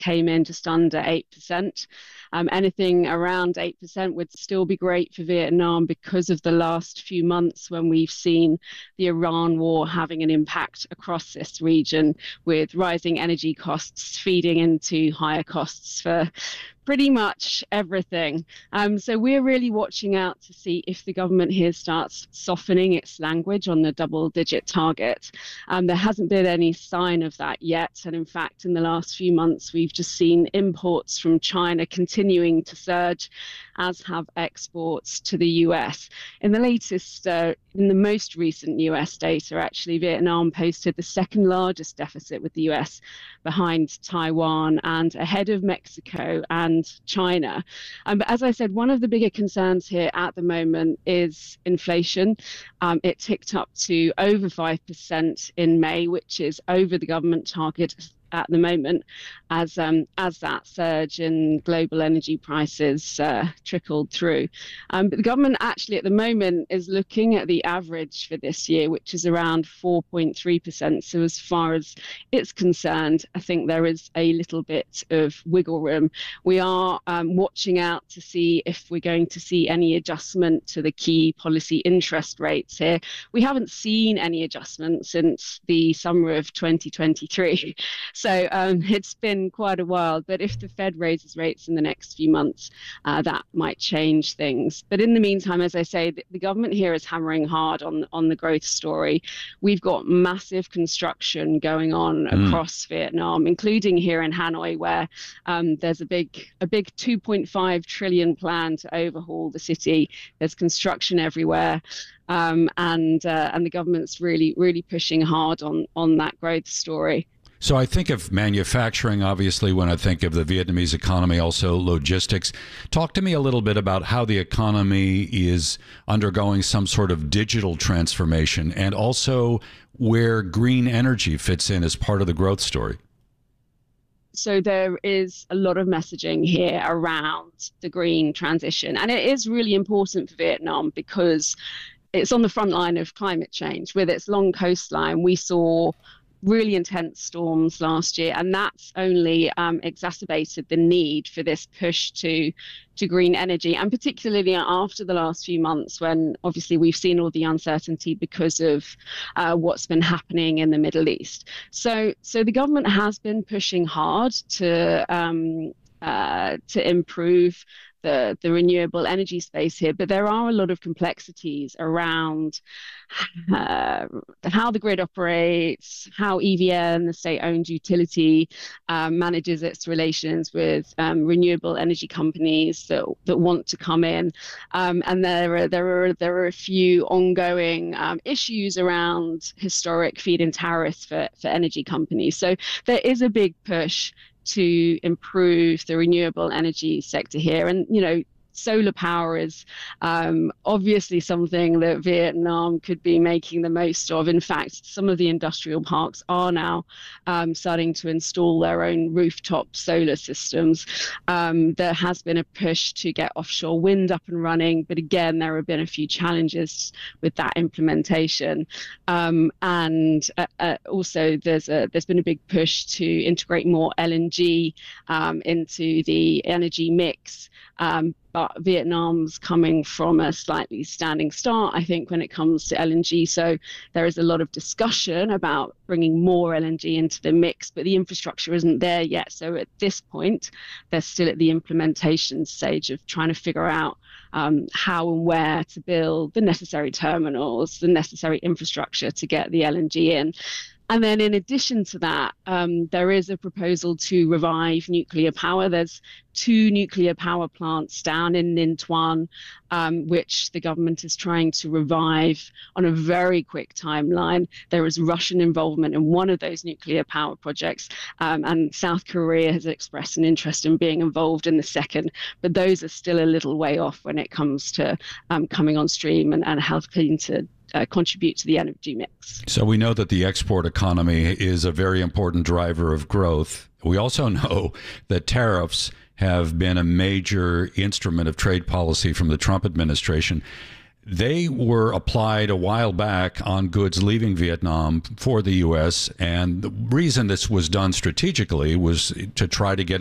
came in just under 8%. Anything around 8% would still be great for Vietnam because of the last few months when we've seen the Iran war having an impact across this region, with rising energy costs feeding into higher costs for pretty much everything. So we're really watching out to see if the government here starts softening its language on the double-digit target. There hasn't been any sign of that yet. And in fact, in the last few months, we've just seen imports from China continuing to surge, as have exports to the US. In the most recent US data, actually, Vietnam posted the second largest deficit with the US, behind Taiwan and ahead of Mexico and China. But as I said, one of the bigger concerns here at the moment is inflation. It ticked up to over 5% in May, which is over the government target at the moment, as that surge in global energy prices trickled through. But the government actually at the moment is looking at the average for this year, which is around 4.3%. So as far as it's concerned, I think there is a little bit of wiggle room. We are watching out to see if we're going to see any adjustment to the key policy interest rates here. We haven't seen any adjustment since the summer of 2023. So it's been quite a while, but if the Fed raises rates in the next few months, that might change things. But in the meantime, as I say, the government here is hammering hard on the growth story. We've got massive construction going on across Vietnam, including here in Hanoi, where there's a big 2.5 trillion plan to overhaul the city. There's construction everywhere. And the government's really pushing hard on that growth story. So I think of manufacturing, obviously, when I think of the Vietnamese economy, also logistics. Talk to me a little bit about how the economy is undergoing some sort of digital transformation, and also where green energy fits in as part of the growth story. So there is a lot of messaging here around the green transition, and it is really important for Vietnam because it's on the front line of climate change. With its long coastline, we saw really intense storms last year, and that's only exacerbated the need for this push to green energy, and particularly after the last few months when obviously we've seen all the uncertainty because of what's been happening in the Middle East. So the government has been pushing hard to improve the renewable energy space here, but there are a lot of complexities around how the grid operates, how EVN, the state-owned utility, manages its relations with renewable energy companies that want to come in, and there are a few ongoing issues around historic feed-in tariffs for energy companies. So there is a big push to improve the renewable energy sector here. And, solar power is obviously something that Vietnam could be making the most of. In fact, some of the industrial parks are now starting to install their own rooftop solar systems. There has been a push to get offshore wind up and running, but again, there have been a few challenges with that implementation. And also, there's been a big push to integrate more LNG into the energy mix. But Vietnam's coming from a slightly standing start, I think, when it comes to LNG. So there is a lot of discussion about bringing more LNG into the mix, but the infrastructure isn't there yet. So at this point, they're still at the implementation stage of trying to figure out how and where to build the necessary terminals, the necessary infrastructure to get the LNG in. And then in addition to that, there is a proposal to revive nuclear power. There's 2 nuclear power plants down in Ninh Thuan, which the government is trying to revive on a very quick timeline. There is Russian involvement in one of those nuclear power projects, and South Korea has expressed an interest in being involved in the second. But those are still a little way off when it comes to coming on stream and helping to contribute to the energy mix. So we know that the export economy is a very important driver of growth. We also know that tariffs have been a major instrument of trade policy from the Trump administration. they were applied a while back on goods leaving Vietnam for the U.S. And the reason this was done strategically was to try to get